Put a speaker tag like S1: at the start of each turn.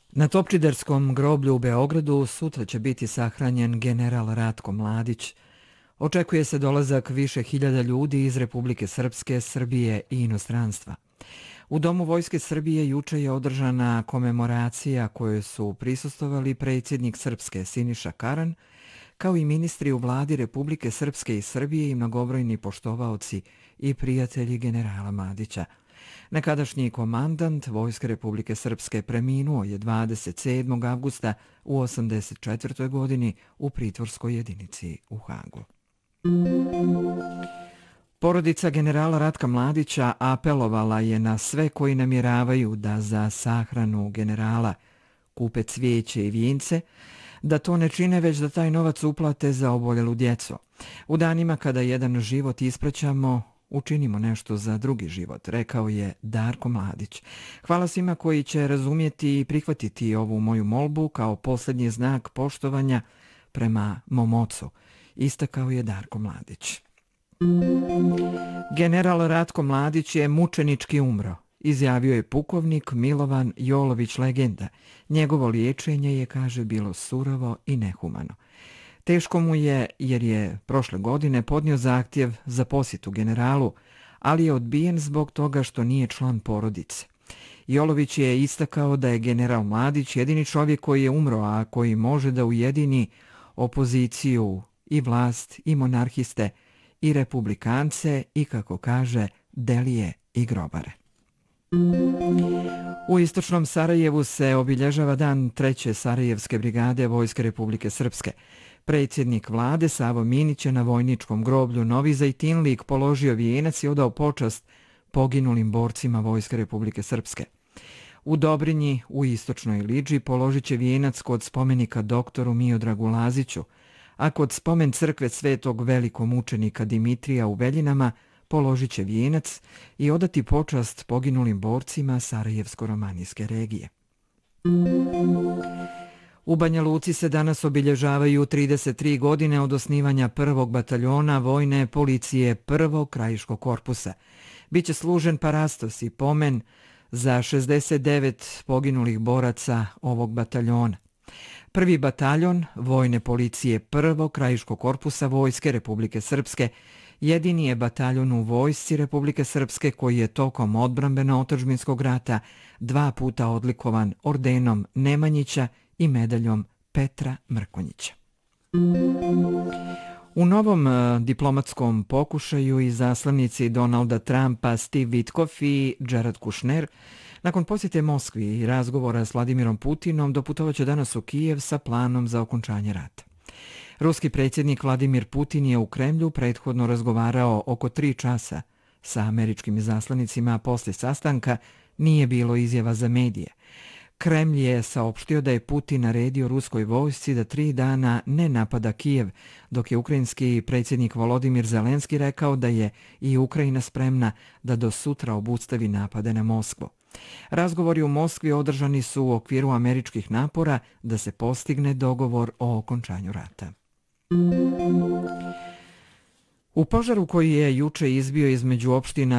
S1: Na Topčiderskom groblju u Beogradu sutra će biti sahranjen general Ratko Mladić. Očekuje se dolazak više hiljada ljudi iz Republike Srpske, Srbije i inostranstva. U Domu Vojske Srbije juče je održana komemoracija kojoj su prisustvovali predsjednik Srpske Siniša Karan, kao i ministri u vladi Republike Srpske i Srbije i mnogobrojni poštovaoci i prijatelji generala Mladića. Nekadašnji komandant Vojske Republike Srpske preminuo je 27. avgusta u 84. godini u pritvorskoj jedinici u Hagu. Porodica generala Ratka Mladića apelovala je na sve koji namjeravaju da za sahranu generala kupe cvijeće i vijence, da to ne čine već da taj novac uplate za oboljelu djecu. U danima kada jedan život ispraćamo, učinimo nešto za drugi život, rekao je Darko Mladić. Hvala svima koji će razumjeti i prihvatiti ovu moju molbu kao posljednji znak poštovanja prema mom ocu, istakao je Darko Mladić. General Ratko Mladić je mučenički umro, izjavio je pukovnik Milovan Jolović legenda. Njegovo liječenje je, kaže, bilo surovo i nehumano. Teško mu je jer je prošle godine podnio zahtjev za posjetu generalu, ali je odbijen zbog toga što nije član porodice. Jolović je istakao da je general Mladić jedini čovjek koji je umro, a koji može da ujedini opoziciju i vlast i monarhiste i republikance i, kako kaže, delije i grobare. U istočnom Sarajevu se obilježava dan 3. Sarajevske brigade Vojske Republike Srpske. Predsjednik vlade Savo Minić je na vojničkom groblju Novi Zajtinlik položio vijenac i odao počast poginulim borcima Vojske Republike Srpske. U Dobrinji, u istočnoj Liđi, položit će vijenac kod spomenika doktoru Miodragu Laziću, a kod spomen crkve svetog velikomučenika Dimitrija u Veljinama položit će vijenac i odati počast poginulim borcima Sarajevsko-romanijske regije. U Banja Luci se danas obilježavaju 33 godine od osnivanja prvog bataljona vojne policije prvog krajiškog korpusa. Biće služen parastos i pomen za 69 poginulih boraca ovog bataljona. Prvi bataljon vojne policije prvog krajiškog korpusa Vojske Republike Srpske jedini je bataljon u Vojsci Republike Srpske koji je tokom odbrambeno-otadžbinskog rata 2 puta odlikovan ordenom Nemanjića i medaljom Petra Mrkonjića. U novom diplomatskom pokušaju izaslanici Donalda Trumpa Steve Witkoff i Jared Kushner nakon posjete Moskvi i razgovora s Vladimirom Putinom doputovaće danas u Kijev sa planom za okončanje rata. Ruski predsjednik Vladimir Putin je u Kremlju prethodno razgovarao oko 3 časa sa američkim izaslanicima, a poslije sastanka nije bilo izjava za medije. Kremlj je saopštio da je Putin naredio ruskoj vojsci da 3 dana ne napada Kijev, dok je ukrajinski predsjednik Volodimir Zelenski rekao da je i Ukrajina spremna da do sutra obustavi napade na Moskvu. Razgovori u Moskvi održani su u okviru američkih napora da se postigne dogovor o okončanju rata. U požaru koji je juče izbio između opština